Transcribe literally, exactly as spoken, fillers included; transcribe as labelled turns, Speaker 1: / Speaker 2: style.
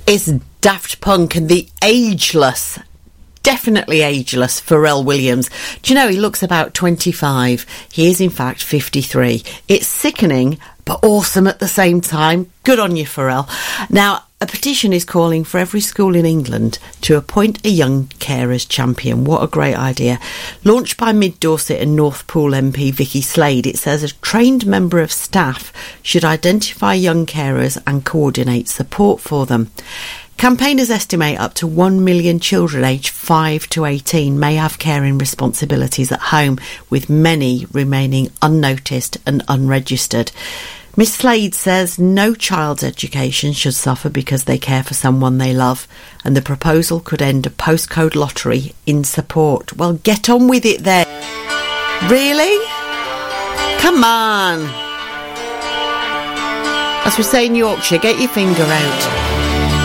Speaker 1: It's Daft Punk and the ageless, definitely ageless Pharrell Williams. Do you know, he looks about twenty-five. He is in fact fifty-three. It's sickening, but awesome at the same time. Good on you, Pharrell. Now, a petition is calling for every school in England to appoint a young carers champion. What a great idea. Launched by Mid Dorset and Northpool M P Vicky Slade, it says a trained member of staff should identify young carers and coordinate support for them. Campaigners estimate up to one million children aged five to eighteen may have caring responsibilities at home, with many remaining unnoticed and unregistered. Miss Slade says no child's education should suffer because they care for someone they love, and the proposal could end a postcode lottery in support. Well, get on with it then. Really? Come on. As we say in Yorkshire, get your finger out.